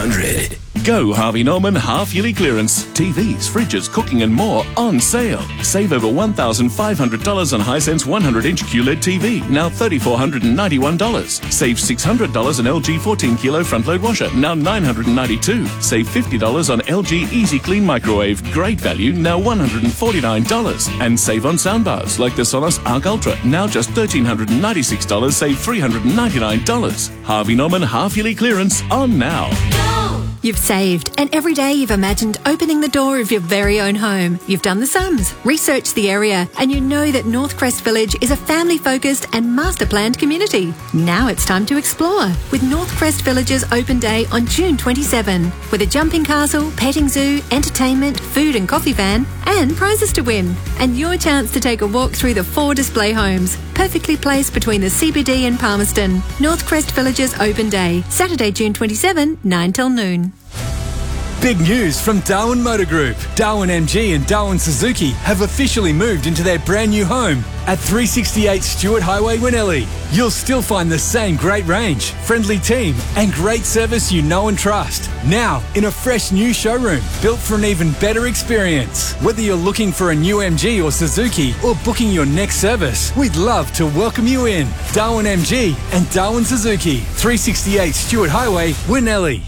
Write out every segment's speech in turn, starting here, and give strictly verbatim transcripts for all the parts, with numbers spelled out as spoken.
hundred. Go Harvey Norman half-yearly clearance. T Vs, fridges, cooking and more on sale. Save over one thousand five hundred dollars on Hisense one hundred inch Q L E D T V, now three thousand four hundred ninety-one dollars. Save six hundred dollars on L G fourteen kilo front-load washer, now nine hundred ninety-two dollars. Save fifty dollars on L G Easy Clean microwave, great value, now one hundred forty-nine dollars. And save on soundbars like the Sonos Arc Ultra, now just one thousand three hundred ninety-six dollars, save three hundred ninety-nine dollars. Harvey Norman half-yearly clearance on now. You've saved, and every day you've imagined opening the door of your very own home. You've done the sums, researched the area, and you know that Northcrest Village is a family-focused and master-planned community. Now it's time to explore with Northcrest Village's open day on June twenty-seventh, with a jumping castle, petting zoo, entertainment, food and coffee van, and prizes to win. And your chance to take a walk through the four display homes, perfectly placed between the C B D and Palmerston. Northcrest Village's open day, Saturday, June twenty-seventh, nine till noon. Big news from Darwin Motor Group. Darwin M G and Darwin Suzuki have officially moved into their brand new home at three sixty-eight Stewart Highway, Winnellie. You'll still find the same great range, friendly team and great service you know and trust. Now in a fresh new showroom built for an even better experience. Whether you're looking for a new M G or Suzuki or booking your next service, we'd love to welcome you in. Darwin M G and Darwin Suzuki, three sixty-eight Stewart Highway, Winnellie.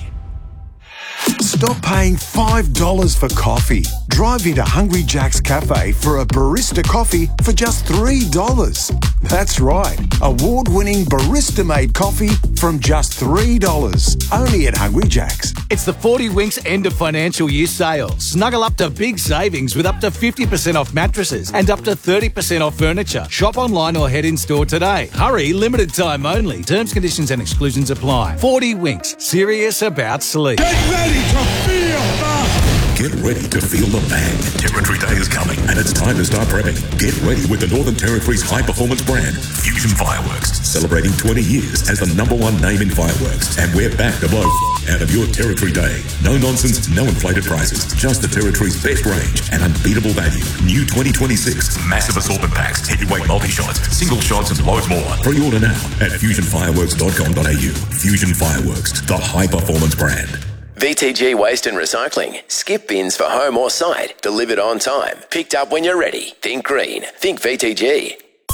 Stop paying five dollars for coffee. Drive into Hungry Jack's Cafe for a barista coffee for just three dollars. That's right, award-winning barista-made coffee from just three dollars. Only at Hungry Jack's. It's the forty Winks end of financial year sale. Snuggle up to big savings with up to fifty percent off mattresses and up to thirty percent off furniture. Shop online or head in store today. Hurry, limited time only. Terms, conditions and exclusions apply. forty Winks, serious about sleep. Get ready to feel the... Get ready to feel the bang. Territory Day is coming, and it's time to start prepping. Get ready with the Northern Territory's high-performance brand, Fusion Fireworks, celebrating twenty years as the number one name in fireworks. And we're back to blow out of your Territory Day. No nonsense, no inflated prices, just the Territory's best range and unbeatable value. New twenty twenty-six massive assortment packs, heavyweight multi-shots, single shots, and loads more. Pre-order now at fusion fireworks dot com dot a u. Fusion Fireworks, the high-performance brand. V T G Waste and Recycling. Skip bins for home or site. Delivered on time. Picked up when you're ready. Think green. Think V T G.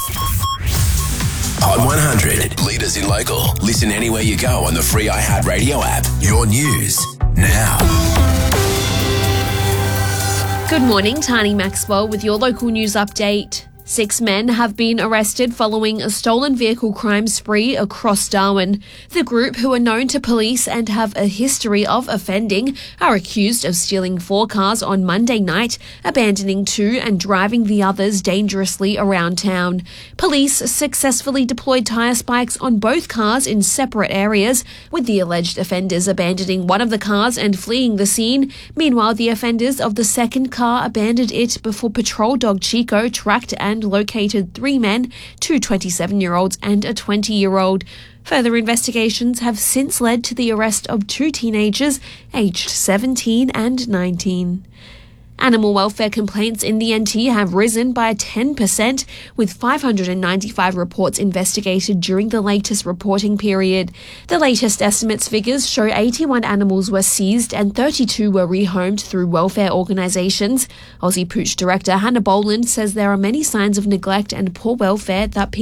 Hot one hundred. Leaders in local. Listen anywhere you go on the free iHeartRadio app. Your news now. Good morning, Tani Maxwell with your local news update. Six men have been arrested following a stolen vehicle crime spree across Darwin. The group, who are known to police and have a history of offending, are accused of stealing four cars on Monday night, abandoning two and driving the others dangerously around town. Police successfully deployed tyre spikes on both cars in separate areas, with the alleged offenders abandoning one of the cars and fleeing the scene. Meanwhile, the offenders of the second car abandoned it before patrol dog Chico tracked and and located three men, two twenty-seven-year-olds and a twenty-year-old. Further investigations have since led to the arrest of two teenagers aged seventeen and nineteen. Animal welfare complaints in the N T have risen by ten percent, with five hundred ninety-five reports investigated during the latest reporting period. The latest estimates figures show eighty-one animals were seized and thirty-two were rehomed through welfare organisations. Aussie Pooch Director Hannah Boland says there are many signs of neglect and poor welfare that people